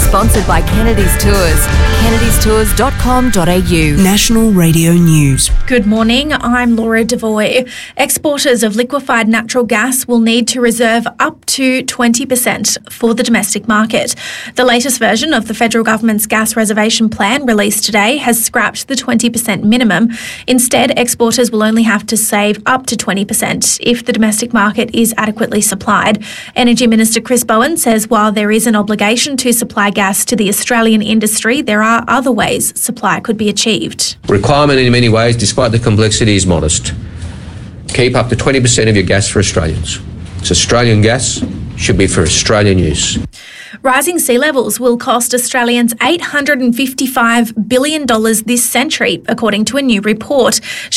Sponsored by Kennedy's Tours. kennedystours.com.au. National Radio News. Good morning, I'm Laura Devoy. Exporters of liquefied natural gas will need to reserve up to 20% for the domestic market. The latest version of the federal government's gas reservation plan released today has scrapped the 20% minimum. Instead, exporters will only have to save up to 20% if the domestic market is adequately supplied. Energy Minister Chris Bowen says while there is an obligation to supply gas to the Australian industry, there are other ways supply could be achieved. Requirement in many ways, despite the complexity, is modest. Keep up to 20% of your gas for Australians. It's Australian gas, should be for Australian use. Rising sea levels will cost Australians $855 billion this century, according to a new report.